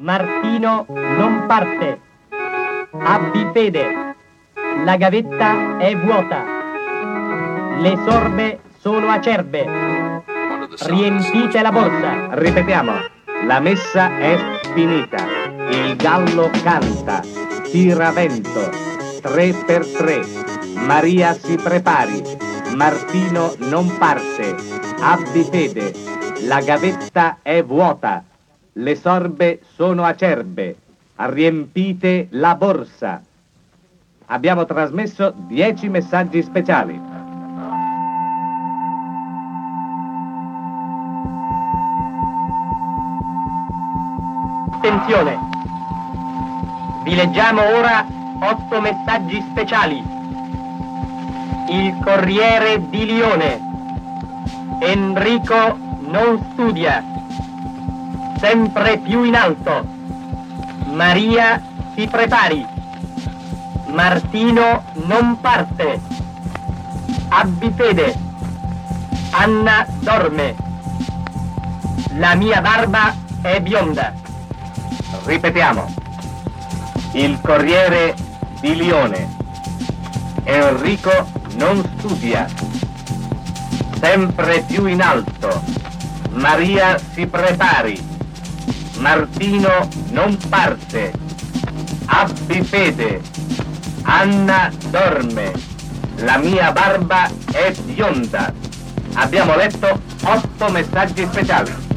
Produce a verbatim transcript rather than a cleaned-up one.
Martino non parte. Abbi fede. La gavetta è vuota. Le sorbe sono acerbe. Riempite la borsa. Ripetiamo. La messa è finita. Il gallo canta. Tira vento. Tre per tre. Maria si prepari. Martino non parte. Abbi fede. La gavetta è vuota. Le sorbe sono acerbe. Riempite la borsa. Abbiamo trasmesso dieci messaggi speciali. Attenzione! Vi leggiamo ora otto messaggi speciali. Il Corriere di Lione. Enrico non studia. Sempre più in alto. Maria si prepari. Martino non parte. Abbi fede. Anna dorme. La mia barba è bionda. Ripetiamo. Il Corriere di Lione. Enrico non studia. Sempre più in alto. Maria si prepari. Martino non parte. Abbi fede. Anna dorme. La mia barba è bionda. Abbiamo letto otto messaggi speciali.